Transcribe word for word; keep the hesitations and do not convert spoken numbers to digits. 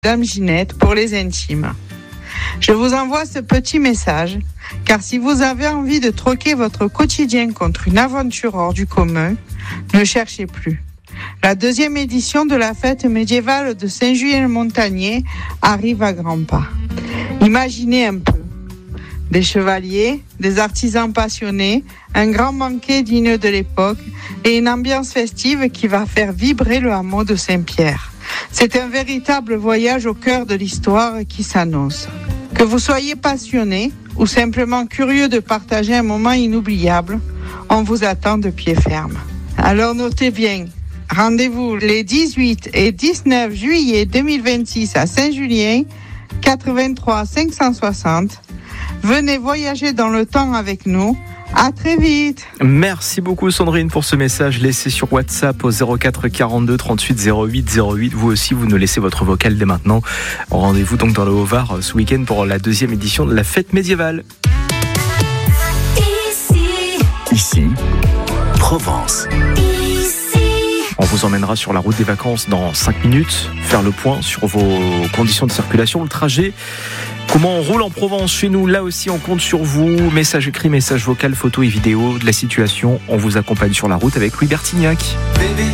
Dame Ginette pour les intimes. Je vous envoie ce petit message, car si vous avez envie de troquer votre quotidien contre une aventure hors du commun, ne cherchez plus. La deuxième édition de la fête médiévale de Saint-Julien-le-Montagnier arrive à grands pas. Imaginez un peu. Des chevaliers, des artisans passionnés, un grand banquet digne de l'époque et une ambiance festive qui va faire vibrer le hameau de Saint-Pierre. C'est un véritable voyage au cœur de l'histoire qui s'annonce. Que vous soyez passionné ou simplement curieux de partager un moment inoubliable, on vous attend de pied ferme. Alors notez bien, rendez-vous les dix-huit et dix-neuf juillet deux mille vingt-six à Saint-Julien, quatre-vingt-trois cinq cent soixante. Venez voyager dans le temps avec nous. À très vite. Merci beaucoup Sandrine pour ce message laissé sur WhatsApp au zéro quatre quarante-deux trente-huit zéro huit zéro huit. Vous aussi, vous nous laissez votre vocal dès maintenant. Rendez-vous donc dans le Haut-Var ce week-end pour la deuxième édition de la fête médiévale. Ici, Ici, Provence. On vous emmènera sur la route des vacances dans cinq minutes, faire le point sur vos conditions de circulation, le trajet. Comment on roule en Provence chez nous, là aussi on compte sur vous. Message écrit, message vocal, photo et vidéo de la situation. On vous accompagne sur la route avec Louis Bertignac.